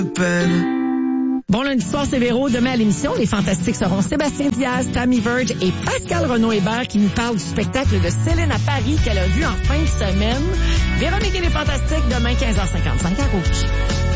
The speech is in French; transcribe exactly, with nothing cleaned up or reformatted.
Bon lundi soir, c'est Véro. Demain à l'émission, les Fantastiques seront Sébastien Diaz, Tammy Verge et Pascal Renaud-Hébert qui nous parlent du spectacle de Céline à Paris qu'elle a vu en fin de semaine. Véronique et les Fantastiques, demain quinze heures cinquante-cinq à Rouge.